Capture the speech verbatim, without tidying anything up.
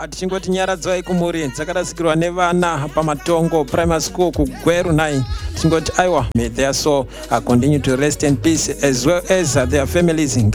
tichingoti nyaradzai kumuri dzakarasikirwa nevana pamatongo primary school kugweru nine. Tichingoti aiwa, may their soul uh, continue to rest in peace as well as uh, their families.